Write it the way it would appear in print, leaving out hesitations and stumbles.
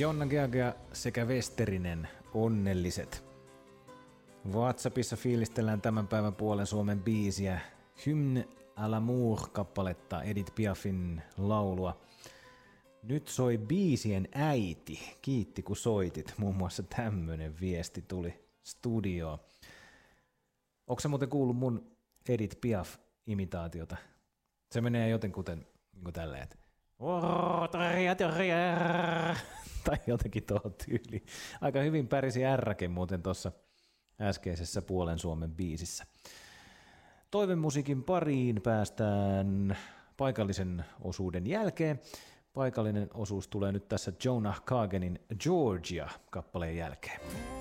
Jonna Geagea sekä Westerinen, onnelliset. WhatsAppissa fiilistellään tämän päivän puolen Suomen biisiä Hymne à l'amour-kappaletta, Edith Piafin laulua. Nyt soi biisien äiti, kiitti kun soitit, muun muassa tämmönen viesti tuli studioon. Onko sä muuten kuullut mun Edith Piaf-imitaatiota? Se menee jotenkuten niin tälleen, että tai jotenkin tuohon tyyliin. Aika hyvin pärisi R-ke muuten tuossa äskeisessä puolen Suomen biisissä. Toivemusiikin pariin päästään paikallisen osuuden jälkeen. Paikallinen osuus tulee nyt tässä Jonah Kagenin Georgia-kappaleen jälkeen.